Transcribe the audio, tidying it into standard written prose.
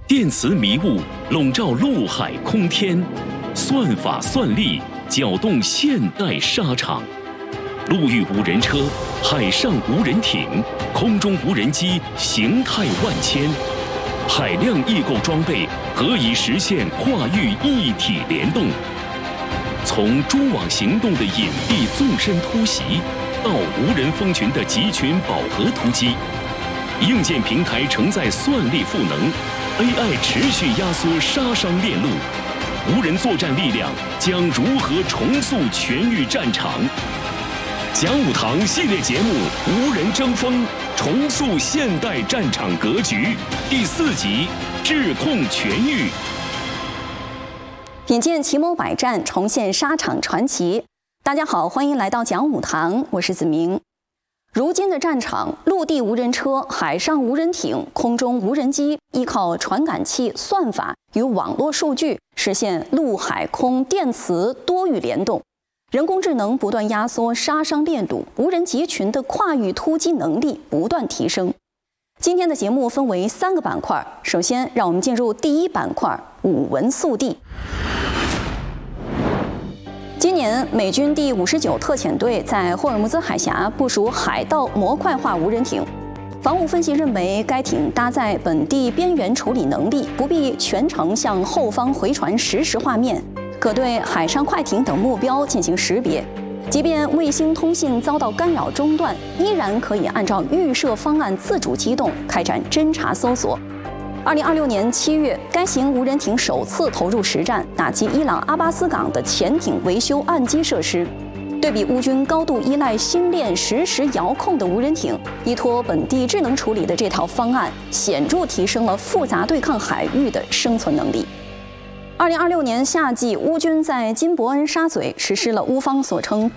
电磁迷雾笼罩陆海空天，算法算力搅动现代沙场。陆域无人车，海上无人艇，空中无人机，形态万千。海量异构装备何以实现跨域一体联动？从蛛网行动的隐蔽纵深突袭，到无人蜂群的集群饱和突击，硬件平台承载算力赋能 ，AI 持续压缩杀伤链路，无人作战力量将如何重塑全域战场？讲武堂系列节目《无人争锋》，重塑现代战场格局，第4集智控全域。 品鉴奇谋百战，重现沙场传奇。大家好，欢迎来到讲武堂，我是子明。如今的战场，陆地无人车、海上无人艇、空中无人机，依靠传感器、算法与网络数据，实现陆海空电磁多域联动。人工智能不断压缩杀伤链路，无人集群的跨域突击能力不断提升。今天的节目分为3个板块，首先让我们进入第1板块——武文速递。今年，美军第59特遣队在霍尔木兹海峡部署海盗模块化无人艇。防务分析认为，该艇搭载本地边缘处理能力，不必全程向后方回传实时画面，可对海上快艇等目标进行识别。即便卫星通信遭到干扰中断，依然可以按照预设方案自主机动，开展侦察搜索。2026年7月，该型无人艇首次投入实战，打击伊朗阿巴斯港的潜艇维修岸基设施。对比乌军高度依赖星链实时遥控的无人艇，依托本地智能处理的这套方案，显著提升了复杂对抗海域的生存能力。2026年夏季，乌军在金伯恩沙嘴实施了乌方所称